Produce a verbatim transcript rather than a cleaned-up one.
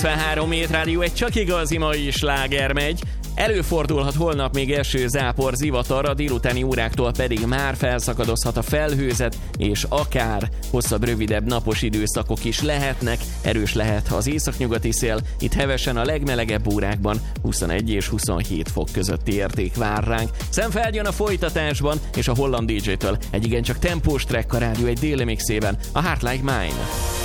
hetvenhárom Hét Rádió, egy csak igazi mai sláger megy. Előfordulhat holnap még eső, zápor, zivatar, a délutáni óráktól pedig már felszakadozhat a felhőzet, és akár hosszabb, rövidebb napos időszakok is lehetnek. Erős lehet az északnyugati szél, itt hevesen a legmelegebb órákban huszonegy és huszonhét fok közötti érték vár ránk. Szemfeld jön a folytatásban, és a holland dé dzsétől egy igencsak tempós track a rádió egy déli mixében, a Heart Like Mine.